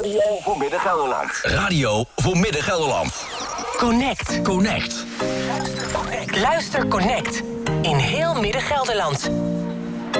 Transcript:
Radio voor Midden-Gelderland. Radio voor Midden-Gelderland. Connect. Connect. Luister Connect. In heel Midden-Gelderland.